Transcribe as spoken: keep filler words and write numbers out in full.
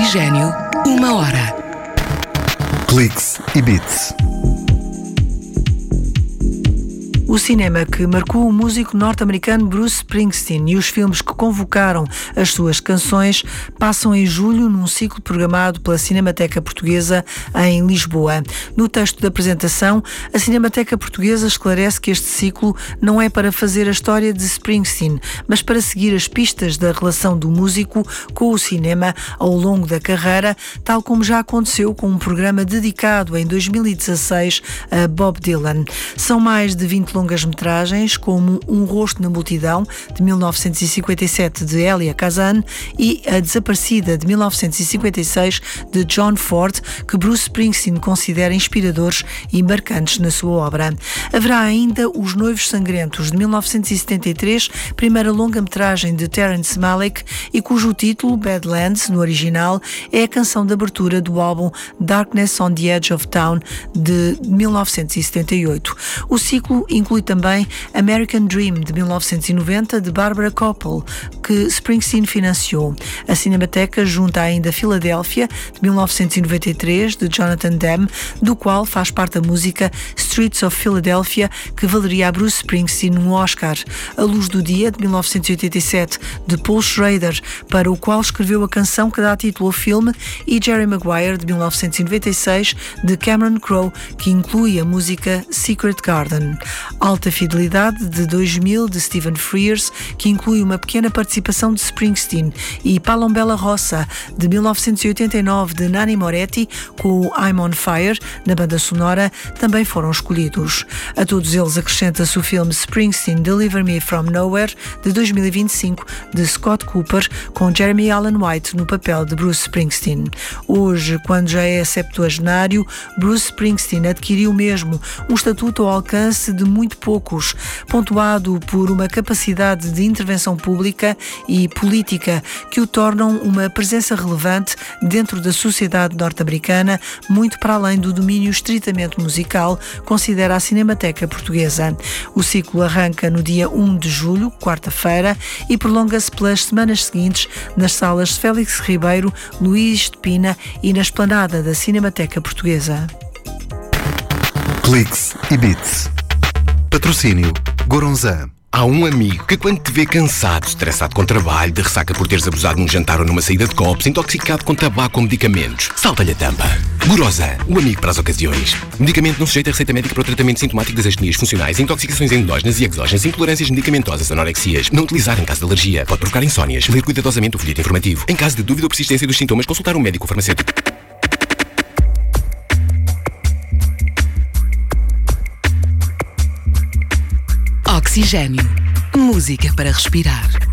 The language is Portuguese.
Oxigênio, uma hora. Cliques e Beats. O cinema que marcou o músico norte-americano Bruce Springsteen e os filmes que convocaram as suas canções passam em julho num ciclo programado pela Cinemateca Portuguesa em Lisboa. No texto da apresentação, a Cinemateca Portuguesa esclarece que este ciclo não é para fazer a história de Springsteen, mas para seguir as pistas da relação do músico com o cinema ao longo da carreira, tal como já aconteceu com um programa dedicado em dois mil e dezasseis a Bob Dylan. São mais de vinte longas-metragens, como Um Rosto na Multidão, de mil novecentos e cinquenta e sete, de Elia Kazan, e A Desaparecida, de mil novecentos e cinquenta e seis, de John Ford, que Bruce Springsteen considera inspiradores e marcantes na sua obra. Haverá ainda Os Noivos Sangrentos, de mil novecentos e setenta e três, primeira longa-metragem de Terrence Malick, e cujo título, Badlands, no original, é a canção de abertura do álbum Darkness on the Edge of Town, de mil novecentos e setenta e oito. O ciclo inclui também American Dream, de mil novecentos e noventa, de Barbara Koppel, que Springsteen financiou. A Cinemateca junta ainda Filadélfia, de mil novecentos e noventa e três, de Jonathan Demme, do qual faz parte a música Streets of Philadelphia, que valeria a Bruce Springsteen um Oscar. A Luz do Dia, de mil novecentos e oitenta e sete, de Paul Schrader, para o qual escreveu a canção que dá título ao filme, e Jerry Maguire, de mil novecentos e noventa e seis, de Cameron Crowe, que inclui a música Secret Garden. Alta Fidelidade, de dois mil, de Stephen Frears, que inclui uma pequena participação de Springsteen, e Palombella Rossa, de mil novecentos e oitenta e nove, de Nanni Moretti, com o I'm on Fire, na banda sonora, também foram escolhidos. A todos eles acrescenta-se o filme Springsteen Deliver Me From Nowhere, de dois mil e vinte e cinco, de Scott Cooper, com Jeremy Allen White no papel de Bruce Springsteen. Hoje, quando já é septuagenário, Bruce Springsteen adquiriu mesmo um estatuto ao alcance de muito poucos, pontuado por uma capacidade de intervenção pública e política que o tornam uma presença relevante dentro da sociedade norte-americana, muito para além do domínio estritamente musical, considera a Cinemateca Portuguesa. O ciclo arranca no dia um de julho, quarta-feira, e prolonga-se pelas semanas seguintes nas salas de Félix Ribeiro, Luís de Pina e na esplanada da Cinemateca Portuguesa. Cliques e Beats. Patrocínio Goronzan. Há um amigo que, quando te vê cansado, estressado com trabalho, de ressaca por teres abusado num jantar ou numa saída de copos, intoxicado com tabaco ou medicamentos, salta-lhe a tampa. Goronzan, o amigo para as ocasiões. Medicamento não sujeito a receita médica para o tratamento sintomático das astenias funcionais, intoxicações endógenas e exógenas, intolerâncias medicamentosas, anorexias. Não utilizar em caso de alergia. Pode provocar insónias. Ler cuidadosamente o folheto informativo. Em caso de dúvida ou persistência dos sintomas, consultar um médico ou farmacêutico. Oxigênio. Música para respirar.